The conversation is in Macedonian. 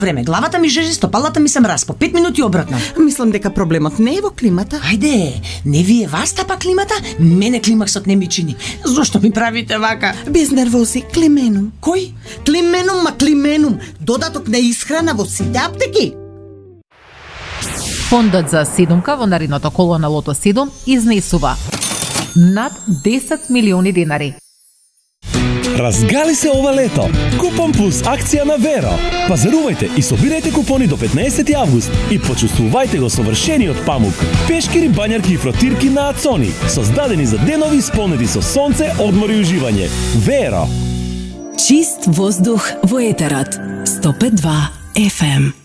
Време, главата ми жежи, стопалата ми се мраз, по 5 минути обратно. Мислам дека проблемот не е во климата. Ајде, не вие вас тапа климата, мене климаксот не ми чини. Зошто ми правите вака? Без нервози, клименум. Кој? Клименум, додаток на исхрана во сите аптеки. Фондот за седумка во наредното коло на Лото 7 изнесува над 10 милиони денари. Разгали се ова лето. Купон плюс акција на Веро. Пазарувајте и собирајте купони до 15 август и почувствувајте го совршениот памук. Пешкири, бањарки и фротирки на Ацони, создадени за денови исполнети со сонце, одмор и уживање. Веро. Чист воздух во етерот. 105.2 FM.